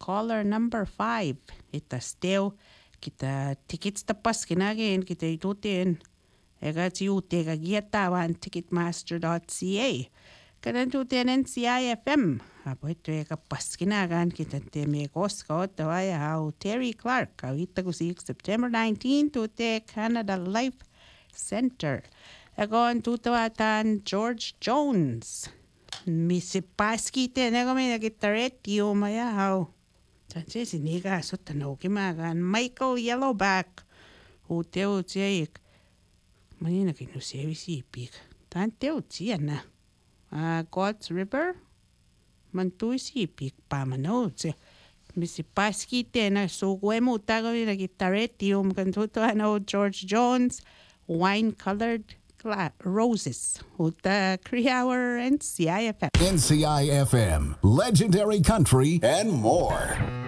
caller number 5. Ita steo kita tickets tapas kinagin kita itutin. Ega tiute gagiatawan ticketmaster.ca. Kanan tutin NCIFM. Apo ito ega pas kinagan kita teme kosko tawaya how Terry Clark. Awita kusik September 19 tute Canada Life Center. Egon tutawatan George Jones. Misipaski te nego me gitaretti maya how. Tanse siniga sutano kimagan Michael Yellowback. Ute uteik. Manina kinusevi sipik. Tante utiana. God's River. Mantui sipik pamano utse. Misipaski te na so guemo tago na gitaretti kantuto ano George Jones. Wine-colored roses. Uta Kriauer and CIFM. NCIFM, legendary country and more.